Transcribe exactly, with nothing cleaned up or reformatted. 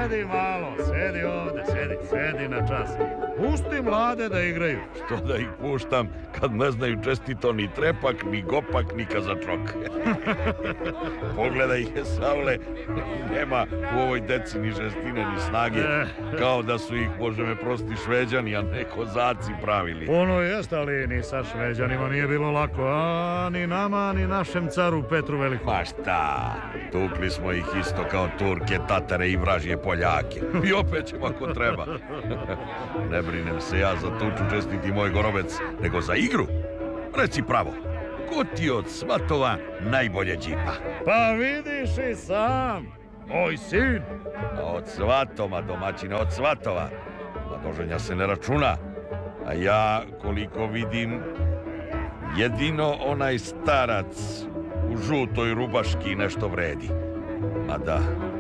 Sedi malo, sedi ovde, sedi, sedi na čas. Pusti mlade da igraju. Što da ih puštam kad ne znaju čestito ni trepak, ni gopak, ni kazačok. Pogledaj je, Savle, nema u ovoj deci ni žestine, ni snage, kao da su ih, Bože me prosti, Šveđani, a ne kozaci pravili. Ono jest, ali ni sa Šveđanima nije bilo lako, a ni nama, ni našem caru Petru Velikom. Pa šta, tukli smo ih isto kao Turke, Tatare i vražje Poljake. I opet ćemo ako treba. Ne brinem se ja za tuču, čestiti moj Gorovec, nego za igru. Reci pravo, ko ti od svatova najbolje džipa? Pa vidiš i sam, moj sin. A od svatoma, domaćine, od svatova. Mladoženja se ne računa. A ja, koliko vidim, jedino onaj starac u žutoj rubaški nešto vredi. Mada